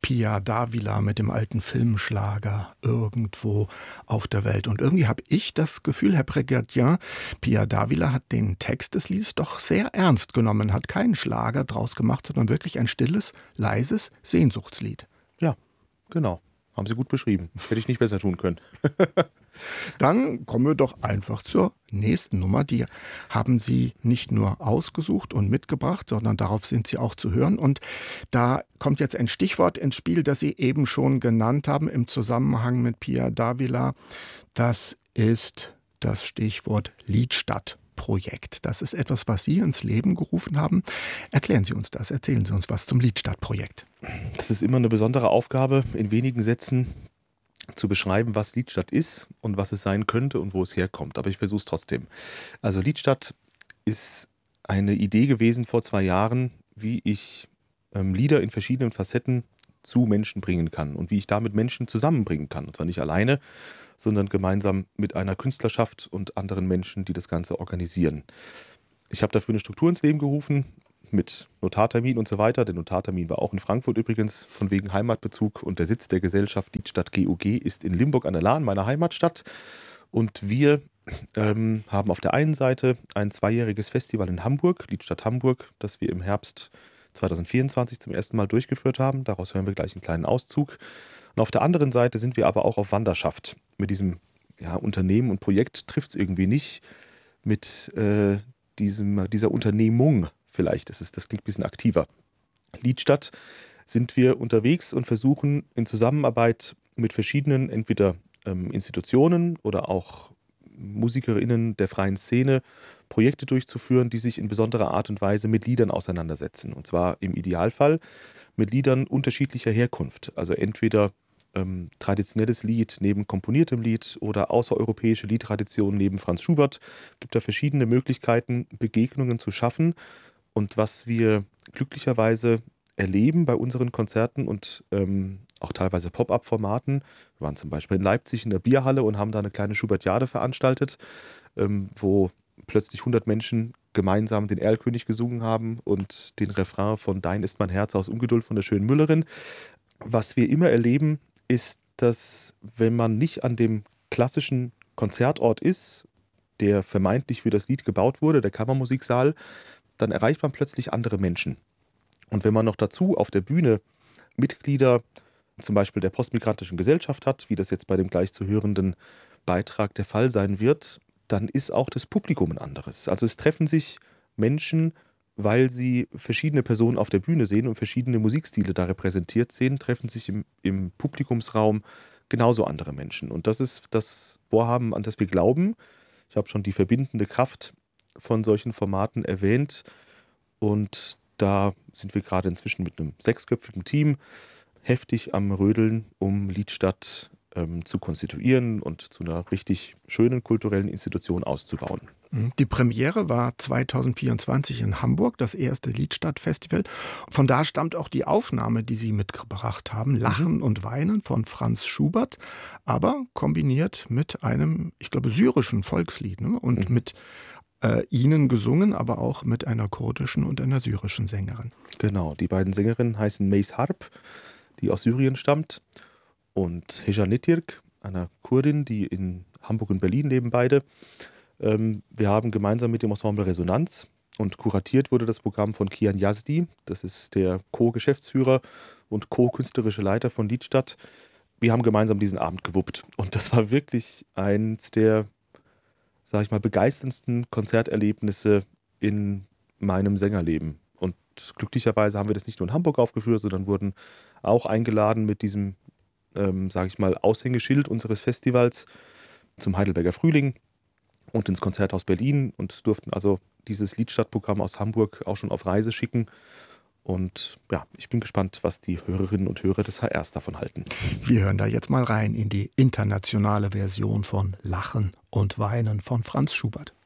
Pia Davila mit dem alten Filmschlager irgendwo auf der Welt. Und irgendwie habe ich das Gefühl, Herr Brigadier, Pia Davila hat den Text des Liedes doch sehr ernst genommen, hat keinen Schlager draus gemacht, sondern wirklich ein stilles, leises Sehnsuchtslied. Ja, genau. Haben Sie gut beschrieben. Hätte ich nicht besser tun können. Dann kommen wir doch einfach zur nächsten Nummer. Die haben Sie nicht nur ausgesucht und mitgebracht, sondern darauf sind Sie auch zu hören. Und da kommt jetzt ein Stichwort ins Spiel, das Sie eben schon genannt haben im Zusammenhang mit Pia Davila. Das ist das Stichwort Liedstadtprojekt. Das ist etwas, was Sie ins Leben gerufen haben. Erklären Sie uns das, erzählen Sie uns was zum Liedstadtprojekt. Das ist immer eine besondere Aufgabe, in wenigen Sätzen zu beschreiben, was Liedstadt ist und was es sein könnte und wo es herkommt. Aber ich versuche es trotzdem. Also Liedstadt ist eine Idee gewesen vor 2 Jahren, wie ich Lieder in verschiedenen Facetten zu Menschen bringen kann und wie ich damit Menschen zusammenbringen kann. Und zwar nicht alleine, sondern gemeinsam mit einer Künstlerschaft und anderen Menschen, die das Ganze organisieren. Ich habe dafür eine Struktur ins Leben gerufen, mit Notartermin und so weiter. Der Notartermin war auch in Frankfurt übrigens, von wegen Heimatbezug. Und der Sitz der Gesellschaft Liedstadt GUG ist in Limburg an der Lahn, meiner Heimatstadt. Und wir haben auf der einen Seite ein 2-jähriges Festival in Hamburg, Liedstadt Hamburg, das wir im Herbst 2024 zum ersten Mal durchgeführt haben. Daraus hören wir gleich einen kleinen Auszug. Und auf der anderen Seite sind wir aber auch auf Wanderschaft. Mit diesem Unternehmen und Projekt trifft es irgendwie nicht. Mit dieser Unternehmung vielleicht, das klingt ein bisschen aktiver. Liedstadt sind wir unterwegs und versuchen in Zusammenarbeit mit verschiedenen, entweder Institutionen oder auch MusikerInnen der freien Szene, Projekte durchzuführen, die sich in besonderer Art und Weise mit Liedern auseinandersetzen. Und zwar im Idealfall mit Liedern unterschiedlicher Herkunft. Also entweder traditionelles Lied neben komponiertem Lied oder außereuropäische Liedtraditionen neben Franz Schubert. Es gibt da verschiedene Möglichkeiten, Begegnungen zu schaffen. Und was wir glücklicherweise erleben bei unseren Konzerten und auch teilweise Pop-up-Formaten, wir waren zum Beispiel in Leipzig in der Bierhalle und haben da eine kleine Schubertiade veranstaltet, wo plötzlich 100 Menschen gemeinsam den Erlkönig gesungen haben und den Refrain von Dein ist mein Herz aus Ungeduld von der schönen Müllerin. Was wir immer erleben, ist, dass wenn man nicht an dem klassischen Konzertort ist, der vermeintlich für das Lied gebaut wurde, der Kammermusiksaal, dann erreicht man plötzlich andere Menschen. Und wenn man noch dazu auf der Bühne Mitglieder zum Beispiel der postmigrantischen Gesellschaft hat, wie das jetzt bei dem gleich zu hörenden Beitrag der Fall sein wird, dann ist auch das Publikum ein anderes. Also es treffen sich Menschen, weil sie verschiedene Personen auf der Bühne sehen und verschiedene Musikstile da repräsentiert sehen, treffen sich im Publikumsraum genauso andere Menschen. Und das ist das Vorhaben, an das wir glauben. Ich habe schon die verbindende Kraft von solchen Formaten erwähnt. Und da sind wir gerade inzwischen mit einem 6-köpfigen Team heftig am Rödeln, um Liedstadt zu konstituieren und zu einer richtig schönen kulturellen Institution auszubauen. Die Premiere war 2024 in Hamburg, das erste Liedstadtfestival. Von da stammt auch die Aufnahme, die Sie mitgebracht haben, Lachen und Weinen von Franz Schubert, aber kombiniert mit einem, ich glaube, syrischen Volkslied, ne? Und mit Ihnen gesungen, aber auch mit einer kurdischen und einer syrischen Sängerin. Genau, die beiden Sängerinnen heißen Meis Harp, die aus Syrien stammt, und Heja Netirk, einer Kurdin, die in Hamburg und Berlin leben beide. Wir haben gemeinsam mit dem Ensemble Resonanz und kuratiert wurde das Programm von Kian Yazdi, das ist der Co-Geschäftsführer und Co-künstlerische Leiter von Liedstadt. Wir haben gemeinsam diesen Abend gewuppt und das war wirklich eins der, sag ich mal, begeisterndsten Konzerterlebnisse in meinem Sängerleben. Und glücklicherweise haben wir das nicht nur in Hamburg aufgeführt, sondern wurden auch eingeladen mit diesem, sage ich mal, Aushängeschild unseres Festivals zum Heidelberger Frühling und ins Konzerthaus Berlin und durften also dieses Liedstadtprogramm aus Hamburg auch schon auf Reise schicken. Und ja, ich bin gespannt, was die Hörerinnen und Hörer des HRs davon halten. Wir hören da jetzt mal rein in die internationale Version von Lachen und Weinen von Franz Schubert.